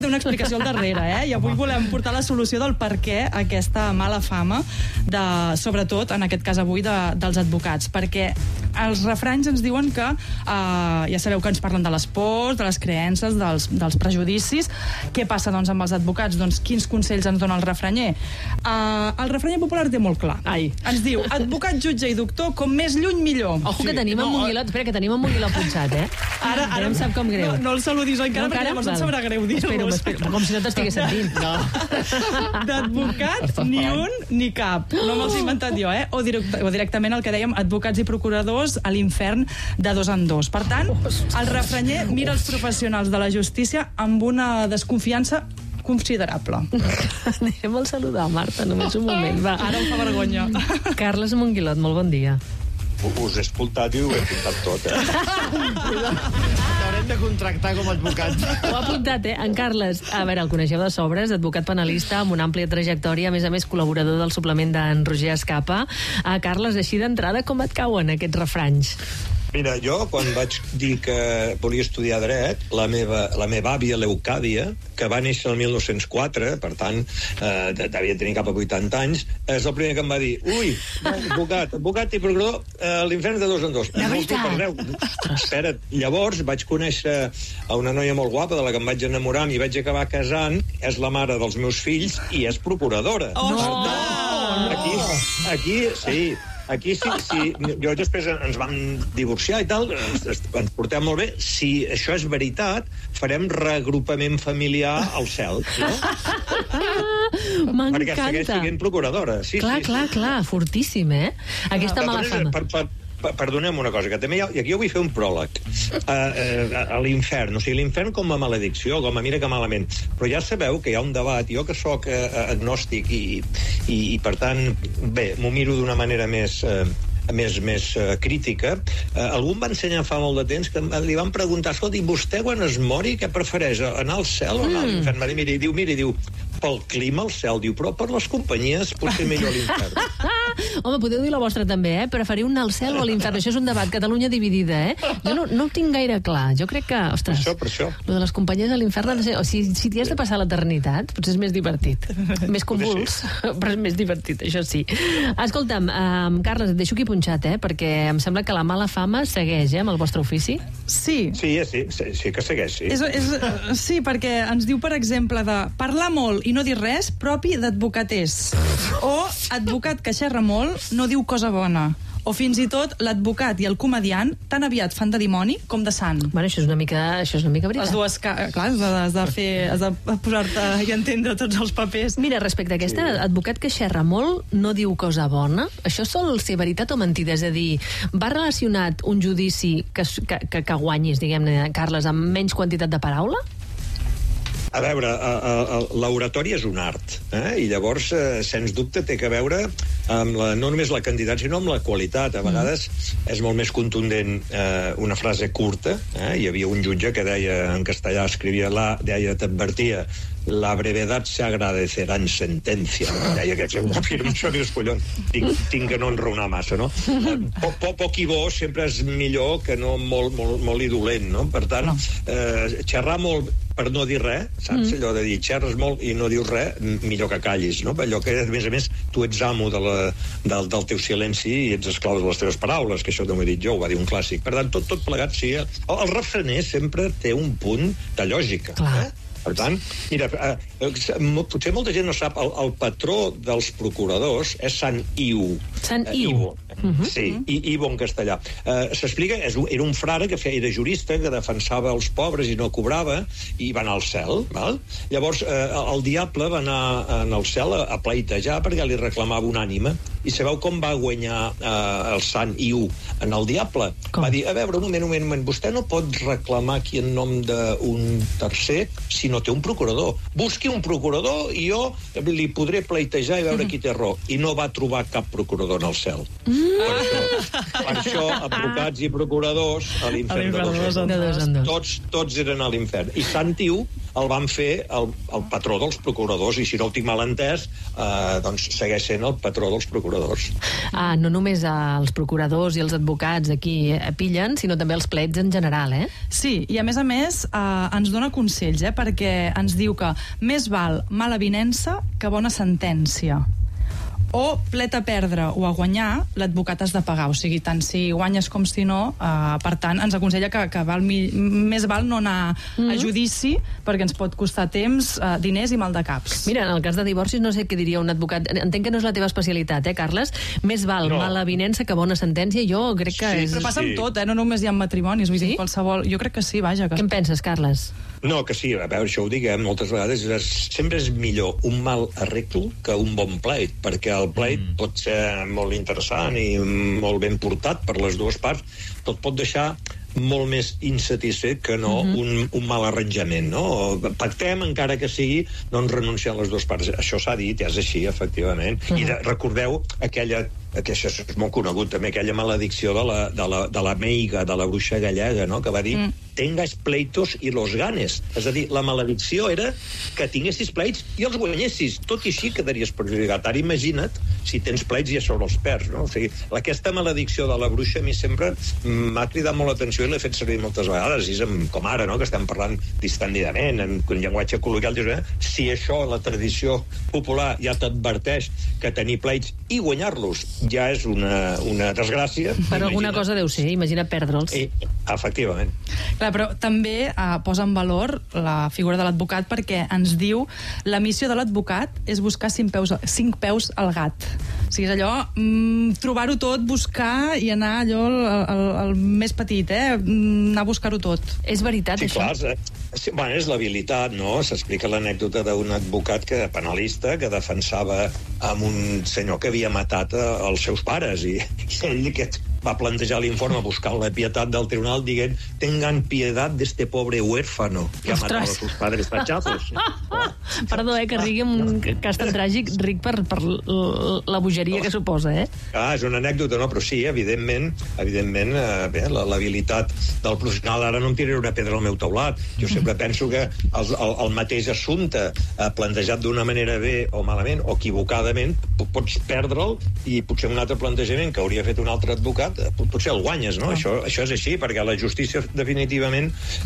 té una explicació al darrere, i avui volem portar la solució del per què aquesta mala fama, sobretot, en aquest cas avui, dels advocats. Perquè els refranys ens diuen que, ja sabeu que ens parlen de les pors, de les creences, dels prejudicis. Què passa, doncs, amb els advocats? Doncs quins consells ens dona el refranyer? El refranyer popular té molt clar. Ens diu, advocat, jutge i doctor, com més lluny, millor. Ojo, que tenim en Monguilot, espera, que tenim en Monguilot punxat, Ara em sap com greu. No el saludis encara, perquè llavors em sabrà greu dir-los. Espera, com si no t'estigués sentint. D'advocat, ni un ni cap. No me'ls he inventat jo, o directament el que dèiem, advocats i procuradors a l'infern de dos en dos. Per tant, el refranyer mira els professionals de la justícia amb una desconfiança considerable. Anem a saludar, Marta, només un moment. Va. Ara em fa vergonya. Carles Monguilot, molt bon dia. Us he escoltat i ho he apuntat tot, T'haurem de contractar com a advocat. Ho ha apuntat, En Carles, a veure, el coneixeu de sobres, advocat penalista amb una àmplia trajectòria, a més col·laborador del suplement d'en Roger Escapa. Carles, així d'entrada, com et cauen aquests refranys? Mira, jo quan vaig dir que volia estudiar dret, la meva àvia Leucàdia, que va néixer el 1904, per tant, devia tenir cap a 80 anys, és el primer que em va dir, ui, advocat i procurador, l'infern de dos en dos. De veritat? Espera't, llavors vaig conèixer a una noia molt guapa de la que em vaig enamorar, m'hi vaig acabar casant, és la mare dels meus fills i és procuradora. Aquí, sí. Aquí sí, jo després ens vam divorciar i tal, ens portem molt bé. Si això és veritat, farem reagrupament familiar al cel, no? M'encanta. Perquè segueix sent procuradora. Clar, fortíssim, Aquesta mala fama. Perdoneu una cosa, que també aquí jo vull fer un pròleg a l'infern, o sigui, l'infern com a maledicció, com a mira que malament, però ja sabeu que hi ha un debat, jo que sóc agnòstic i per tant, bé, m'ho miro d'una manera més crítica. Algú em va ensenyar fa molt de temps que li van preguntar, escolta, i vostè quan es mori què prefereix, anar al cel o anar a l'infern? Mira, diu, pel clima al cel, diu, però per les companyies potser millor l'infern. Home, podeu dir la vostra també, preferiu anar al cel o a l'infern? Això és un debat, Catalunya dividida, Jo no ho tinc gaire clar. Jo crec que, ostres, per això. Lo de les companyies a l'infern, o sigui, si t'hi has de passar l'eternitat, potser és més divertit. Més convuls, però és més divertit, això sí. Escolta'm, Carles, et deixo aquí punxat, perquè em sembla que la mala fama segueix, amb el vostre ofici. Sí. Sí que segueix, sí. Sí, perquè ens diu, per exemple, de parlar molt i no dir res, propi d'advocaters. O advocat que xerra molt, no diu cosa bona. O fins i tot l'advocat i el comediant tan aviat fan de dimoni com de sant. Bueno, això és una mica veritat. Les dues, clar, has de posar-te i entendre tots els papers. Mira, respecte a aquesta, advocat que xerra molt no diu cosa bona, això sol ser veritat o mentida? És a dir, va relacionat un judici que guanyis, diguem-ne, Carles, amb menys quantitat de paraula? A veure, l'oratòria és un art, i llavors, sens dubte, té que veure amb no només la quantitat, sinó amb la qualitat. A vegades és molt més contundent una frase curta. Hi havia un jutge que deia, en castellà, t'advertia, la brevedad se agradecerá en sentencia. Deia que això dius, collons, tinc que no enraonar massa, no? Poc i bo sempre és millor que no molt i dolent, no? Per tant, xerrar molt per no dir res, saps? Allò de dir xerres molt i no dius res, millor que callis, no? Allò que, a més, tu ets amo del teu silenci i ets esclau de les teves paraules, que això no ho he dit jo, ho va dir un clàssic. Per tant, tot plegat, sí. El refrener sempre té un punt de lògica. Per tant, mira, potser molta gent no sap, el patró dels procuradors és Sant Iu. Sant Iu. Sí, Ivo en castellà. S'explica, era un frare que era jurista, que defensava els pobres i no cobrava, i va anar al cel, val? Llavors, el diable va anar al cel a pleitejar perquè li reclamava una ànima, i sabeu com va guanyar el Sant Iu en el diable? Va dir, a veure, un moment, vostè no pot reclamar aquí en nom d'un tercer si no té un procurador. Busqui un procurador i jo li podré pleitejar i veure qui té raó. I no va trobar cap procurador en el cel. Per això, advocats i procuradors a l'infern de dos en dos. Tots eren a l'infern. I Sant Iu el van fer el patró dels procuradors, i si no ho tinc mal entès, doncs segueix sent el patró dels procuradors. No només els procuradors i els advocats aquí pillen, sinó també els plets en general, eh? Sí, i a més, ens dona consells, perquè ens diu que més val mala avinença que bona sentència. O plet a perdre o a guanyar, l'advocat has de pagar. O sigui, tant si guanyes com si no. Per tant, ens aconsella que més val no anar a judici, perquè ens pot costar temps, diners i mal de caps. Mira, en el cas de divorcis no sé què diria un advocat. Entenc que no és la teva especialitat, Carles? Més val mala avinença que bona sentència. Jo crec que és... Però passa amb tot, no només hi ha matrimonis. Vull dir, qualsevol... Jo crec que sí, vaja. Què en penses, Carles? No, que sí, a veure, això ho diguem moltes vegades, sempre és millor un mal arreglo que un bon pleit, perquè el pleit pot ser molt interessant i molt ben portat per les dues parts, però et pot deixar molt més insatisfet que no un mal arranjament, no? Pactem, encara que sigui, doncs renunciar a les dues parts. Això s'ha dit, és així, efectivament. I recordeu que això és molt conegut també, aquella maledicció de la meiga, de la bruixa gallega, no? Que va dir tengas pleitos y los ganes. És a dir, la maledicció era que tinguessis pleits i els guanyessis. Tot i així quedaries perjudicat. Ara imagina't si tens pleits i a sobre els perds, no? O sigui, aquesta maledicció de la bruixa a mi sempre m'ha cridat molt l'atenció i l'he fet servir moltes vegades, i és com ara, no?, que estem parlant distendidament, en llenguatge col·loquial, si això, la tradició popular, ja t'adverteix que tenir pleits i guanyar-los ja és una desgràcia. Per alguna cosa deu ser, imagina perdre'ls. Efectivament. Clar, però també posa en valor la figura de l'advocat, perquè ens diu la missió de l'advocat és buscar 5 peus al gat. O sigui, és allò, trobar-ho tot, buscar i anar allò el més petit, anar a buscar-ho tot. És veritat, això? Clar, bueno, és l'habilitat, no? S'explica l'anècdota d'un advocat penalista que defensava amb un senyor que havia matat els seus pares, i ell va plantejar l'informe buscant la pietat del tribunal dient tengan piedad de este pobre huérfano que ha matat els seus padres tachazos. Perdó, que rigui un cas tan tràgic, ric per la bogeria que suposa, És una anècdota, no? Però sí, evidentment, l'habilitat del professional. Ara no em tiraré una pedra al meu teulat. Jo sempre penso que el mateix assumpte plantejat d'una manera bé o malament, o equivocadament, pots perdre'l, i potser un altre plantejament que hauria fet un altre advocat potser el guanyes, no? Això és així, perquè la justícia definitivament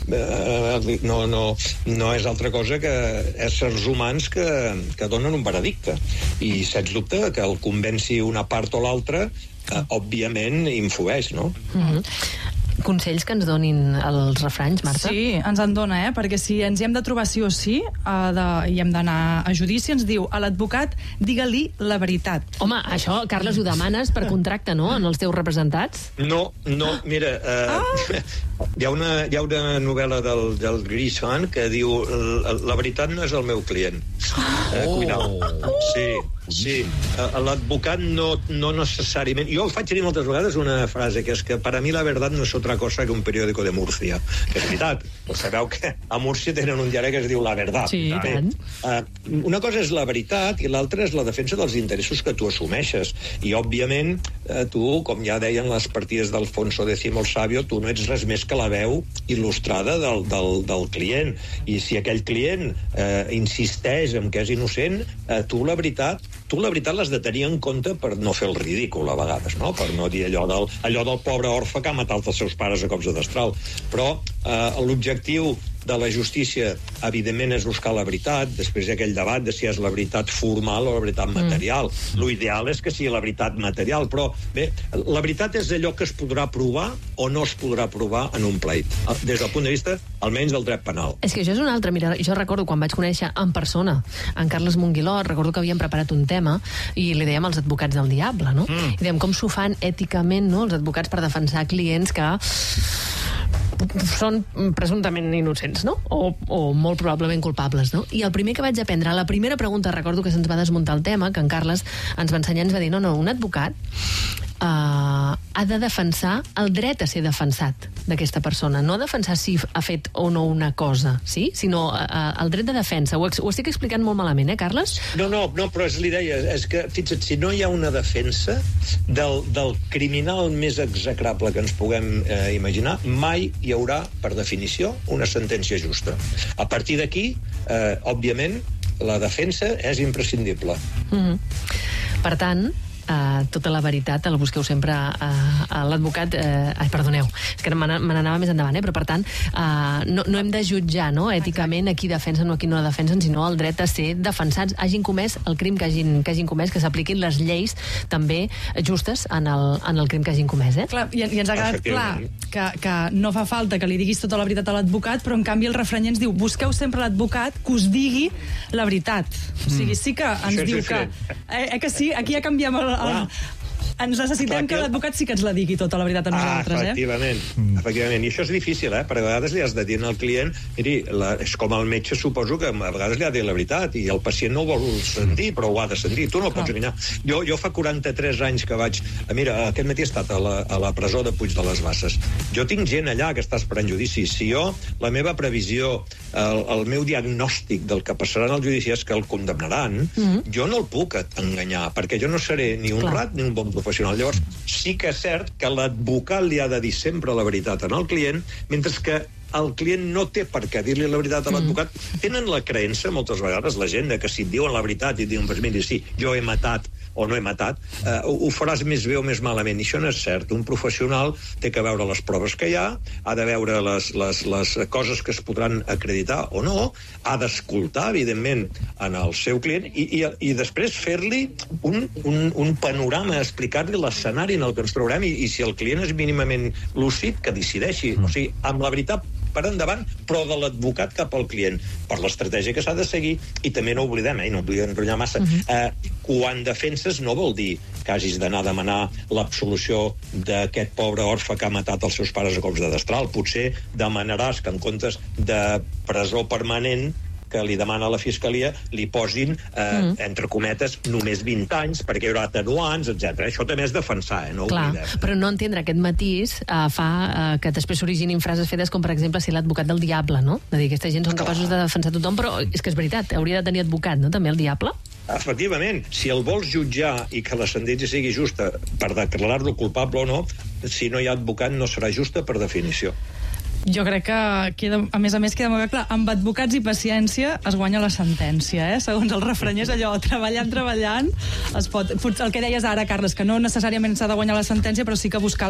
no és altra cosa que éssers humans que donen un veredicte, i sens dubte que el convenci una part o l'altra òbviament influeix, no? Consells que ens donin els refranys, Marta? Sí, ens en dona, perquè si ens hi hem de trobar sí o sí i hem d'anar a judici, ens diu a l'advocat, digue-li la veritat. Home, això, Carles, ho demanes per contracte, no?, en els teus representats? No, mira, hi ha una novel·la del Grisham que diu la veritat no és el meu client. Cuidao. Sí. L'advocat no necessàriament... Jo faig dir moltes vegades una frase, que és que per a mi la veritat no és otra cosa que un periòdico de Múrcia. Que és veritat. Sabeu que a Múrcia tenen un diari que es diu La Verdad. Sí, tant. Una cosa és la veritat i l'altra és la defensa dels interessos que tu assumeixes. I, òbviament, tu, com ja deien les partides d'Alfonso X el Sabio, tu no ets res més que la veu il·lustrada del client. I si aquell client insisteix en que és innocent, tu la veritat l'has de tenir en compte per no fer el ridícul a vegades, no? Per no dir allò del pobre orfe que ha matat els seus pares a cops de destral. Però l'objectiu de la justícia, evidentment, és buscar la veritat. Després hi ha aquell debat de si és la veritat formal o la veritat material. L'ideal és que sigui la veritat material, però bé, la veritat és allò que es podrà provar o no es podrà provar en un pleit, des del punt de vista, almenys, del dret penal. És que això és un altre. Mira, jo recordo quan vaig conèixer en persona en Carles Monguilot, recordo que havíem preparat un tema i li dèiem als advocats del diable, no? I dèiem com s'ho fan èticament, no?, els advocats per defensar clients que són presumptament innocents, no? O molt probablement culpables, no? I el primer que vaig aprendre, la primera pregunta, recordo que se'ns va desmuntar el tema, que en Carles ens va ensenyar, ens va dir, no, un advocat ha de defensar el dret a ser defensat d'aquesta persona, no defensar si ha fet o no una cosa, sí? Sinó el dret de defensa. Ho estic explicant molt malament, Carles? No, però és l'idea, és que, fixa't, si no hi ha una defensa del criminal més execrable que ens puguem imaginar, mai hi haurà, per definició, una sentència justa. A partir d'aquí, òbviament, la defensa és imprescindible. Per tant, tota la veritat la busqueu sempre a l'advocat... perdoneu, és que me n'anava més endavant, però per tant no hem de jutjar èticament a qui defensen o a qui no la defensen, sinó el dret a ser defensats, hagin comès el crim que hagin comès, que s'apliquin les lleis també justes en el crim que hagin comès. Clar, i ens ha quedat clar que no fa falta que li diguis tota la veritat a l'advocat, però en canvi el refrany ens diu busqueu sempre l'advocat que us digui la veritat. O sigui, sí que ens diu que... que sí, aquí ja canviem el... Ens necessitem que l'advocat sí que ens la digui tota la veritat a nosaltres, efectivament. I això és difícil, perquè a vegades li has de dir al client, miri, és com el metge, suposo que a vegades li ha de dir la veritat, i el pacient no ho vol sentir, però ho ha de sentir. Tu no pots enganyar. Jo fa 43 anys que vaig... Mira, aquest matí he estat a la presó de Puig de les Basses. Jo tinc gent allà que està esperant judici. Si jo, la meva previsió, el meu diagnòstic del que passarà en el judici és que el condemnaran, jo no el puc enganyar, perquè jo no seré ni un rat ni un bon professional. Llavors, sí que és cert que l'advocat li ha de dir sempre la veritat al client, mentre que el client no té per què dir-li la veritat a l'advocat. Tenen la creença, moltes vegades, la gent, que si et diuen la veritat i et diuen, mira, sí, jo he matat o no he matat, ho faràs més bé o més malament. I això no és cert. Un professional té que veure les proves que hi ha de veure les coses que es podran acreditar o no, ha d'escoltar, evidentment, en el seu client i després fer-li un panorama, explicar-li l'escenari en el que ens trobarem i si el client és mínimament lúcid, que decideixi. O sigui, amb la veritat per endavant, però de l'advocat cap al client, per l'estratègia que s'ha de seguir, i també no oblidem, no oblidem enrotllar massa, quan defenses no vol dir que hagis d'anar a demanar l'absolució d'aquest pobre orfe que ha matat els seus pares a cops de destral. Potser demanaràs que en comptes de presó permanent que li demana la Fiscalia, li posin, entre cometes, només 20 anys, perquè hi haurà atenuants, etc. Això també és defensar, no ho oblidem. Però no entendre aquest matís fa que després s'originin frases fetes com, per exemple, ser l'advocat del diable, no? De dir, aquesta gent són capaços de defensar tothom, però és que és veritat, hauria de tenir advocat, no?, també el diable? Efectivament, si el vols jutjar i que la sentència sigui justa per declarar-lo culpable o no, si no hi ha advocat no serà justa per definició. Jo crec que, a més, queda molt clar, amb advocats i paciència es guanya la sentència, segons el refrany és allò, treballant, es pot... El que deies ara, Carles, que no necessàriament s'ha de guanyar la sentència, però sí que buscar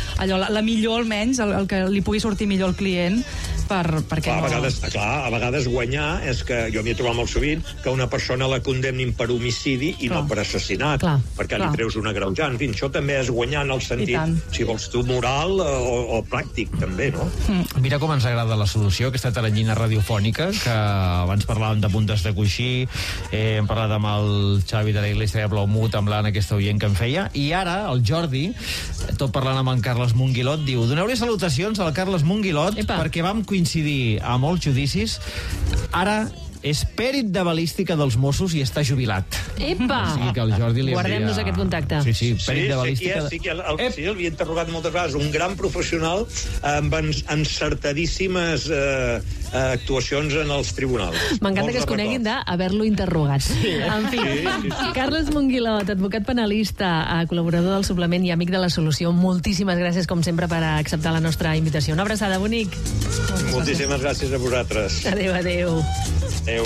la millor, almenys, el que li pugui sortir millor al client, perquè no... A vegades guanyar és que, jo m'hi he trobat molt sovint, que una persona la condemnin per homicidi i no per assassinat, perquè li treus una agreujant. En fi, això també és guanyar en el sentit, si vols tu, moral o pràctic, també, no? Mira com ens agrada la solució, aquesta taranyina radiofònica, que abans parlàvem de puntes de coixí, hem parlat amb el Xavi de la Iglesia de Blaumut, amb l'Anna, aquesta oient que em feia, i ara el Jordi, tot parlant amb en Carles Monguilot, diu, doneu-li salutacions al Carles Monguilot, perquè vam coincidir a molts judicis, ara és pèrit de balística dels Mossos i està jubilat. Epa! O sigui que el Jordi li guardem-nos aquest contacte. Sí, pèrit de balística... Sí, l'havia interrogat moltes vegades. Un gran professional amb encertadíssimes actuacions en els tribunals. M'encanta que es coneguin d'haver-lo interrogat. En fi, Carles Monguilot, advocat penalista, col·laborador del Suplement i amic de la Solució, moltíssimes gràcies, com sempre, per acceptar la nostra invitació. Una abraçada, bonic. Moltíssimes gràcies a vosaltres. Adéu. Adéu.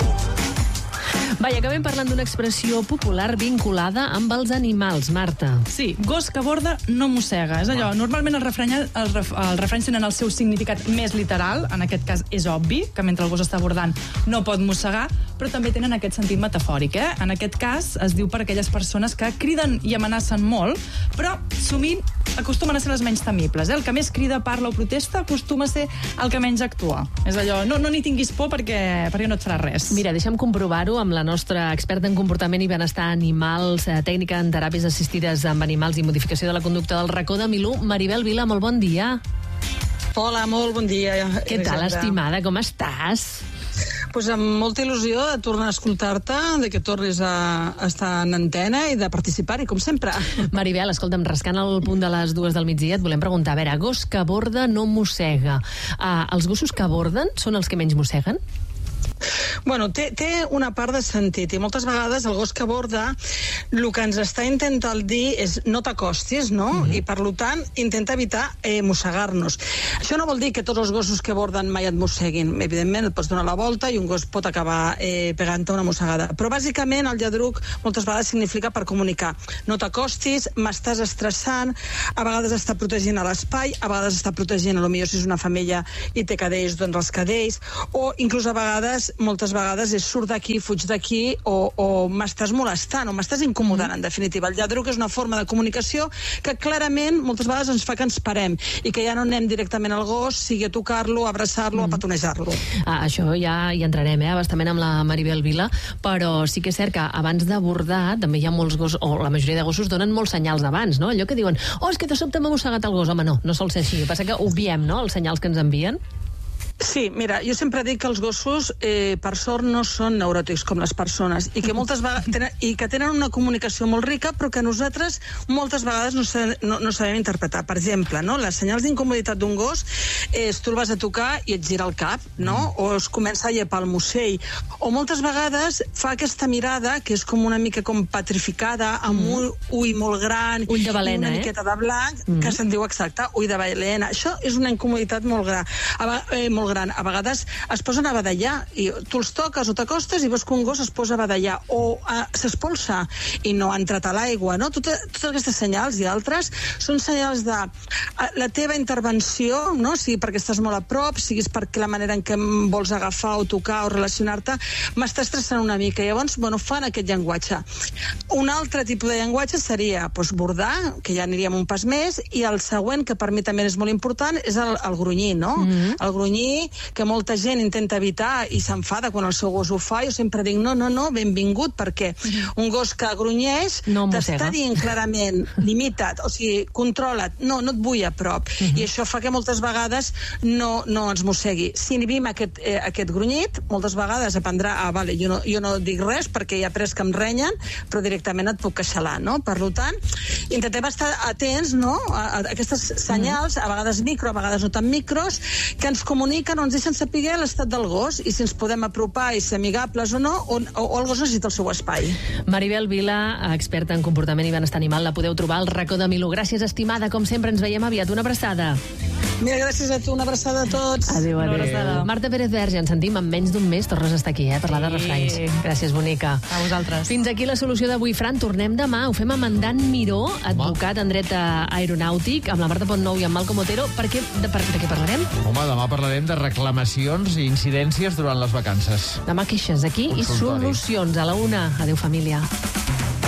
Va, i acabem parlant d'una expressió popular vinculada amb els animals, Marta. Sí, gos que borda no mossega. És allò, normalment els refranys tenen el seu significat més literal, en aquest cas és obvi, que mentre el gos està bordant no pot mossegar, però també tenen aquest sentit metafòric, En aquest cas es diu per aquelles persones que criden i amenacen molt, però sovint acostumen a ser les menys temibles. El que més crida, parla o protesta acostuma a ser el que menys actua. És allò, no n'hi tinguis por perquè no et farà res. Mira, deixa'm comprovar-ho amb la nostra experta en comportament i benestar animals, tècnica en teràpies assistides amb animals i modificació de la conducta del Racó de Milú. Maribel Vila, molt bon dia. Hola, molt bon dia. Què tal, estimada? Com estàs? Pues amb molta il·lusió de tornar a escoltar-te, de que tornis a estar en antena i de participar-hi, com sempre. Maribel, escolta'm, rascant al punt de les 2 del migdia, et volem preguntar, a veure, gos que borda no mossega. Els gossos que borden són els que menys mosseguen? Bueno, té una part de sentit, i moltes vegades el gos que borda el que ens està intentant dir és no t'acostis, no? I per tant intenta evitar mossegar-nos. Això no vol dir que tots els gossos que borden mai et mosseguin. Evidentment et pots donar la volta i un gos pot acabar pegant-te una mossegada. Però bàsicament el lladruc moltes vegades significa per comunicar. No t'acostis, m'estàs estressant, a vegades està protegint a l'espai, a vegades està protegint, potser si és una femella i té cadells, doncs els cadells, o inclús a vegades, moltes vegades és surt d'aquí, fuig d'aquí, o m'estàs molestant, o m'estàs incomodant, en definitiva. El lladruc és una forma de comunicació que clarament moltes vegades ens fa que ens parem i que ja no anem directament al gos, sigui a tocar-lo, a abraçar-lo, a petonejar-lo. Això ja hi entrarem, bastament amb la Maribel Vila, però sí que és cert que abans de bordar també hi ha molts gossos, o la majoria de gossos donen molts senyals abans, no? Allò que diuen, és que de sobte m'ha mossegat el gos. Home, no sol ser així. El que passa que obviem, no?, els senyals que ens envien. Sí, mira, jo sempre dic que els gossos, per sort, no són neuròtics com les persones i que moltes vegades tenen una comunicació molt rica, però que nosaltres moltes vegades no sabem interpretar. Per exemple, no? Les senyals d'incomoditat d'un gos és tu el vas a tocar i et gira el cap, no? O es comença a llepar el musell, o moltes vegades fa aquesta mirada que és com una mica com petrificada, amb un ull molt gran, ull de balena, una miqueta de blanc, que se'n diu exacte, ull de balena. Això és una incomoditat molt gran. A vegades es posen a badallar i tu els toques o t'acostes i veus que un gos es posa a badallar o s'espolsa i no ha entrat a l'aigua, no? Totes aquestes senyals i altres són senyals de la teva intervenció, no? Sigui perquè estàs molt a prop, siguis perquè la manera en què em vols agafar o tocar o relacionar-te m'està estressant una mica. Llavors, fan aquest llenguatge. Un altre tipus de llenguatge seria bordar, que ja aniríem un pas més, i el següent, que per mi també és molt important, és el grunyir, no? El grunyir que molta gent intenta evitar i s'enfada quan el seu gos ho fa. Jo sempre dic, no, benvingut, perquè un gos que grunyeix t'està dient clarament, limita't, o sigui, controla't, no et vull a prop. I això fa que moltes vegades no ens mossegui. Si inhibim aquest grunyit, moltes vegades aprendrà, jo no dic res perquè ja après que em renyen, però directament et puc queixalar, no? Per tant, intentem estar atents, no?, a aquestes senyals, a vegades micro, a vegades no tan micros, que ens comuniquen o ens deixen saber l'estat del gos i si ens podem apropar i ser amigables o no, o el gos necessita el seu espai. Maribel Vila, experta en comportament i benestar animal, la podeu trobar al racó de Milú. Gràcies, estimada, com sempre, ens veiem aviat. Una abraçada. Mira, gràcies a tu, una abraçada a tots. Adéu. Marta Pérez Verge, ens sentim en menys d'un mes, tornes a estar aquí, a parlar de refranys. Gràcies, bonica. A vosaltres. Fins aquí la solució d'avui, Fran. Tornem demà. Ho fem amb en Dan Miró, advocat en dret aeronàutic, amb la Marta Pontnou i amb Malcom Otero. De què parlarem? Home, demà parlarem de reclamacions i incidències durant les vacances. Demà queixes aquí i solucions a la 1. Adéu, família.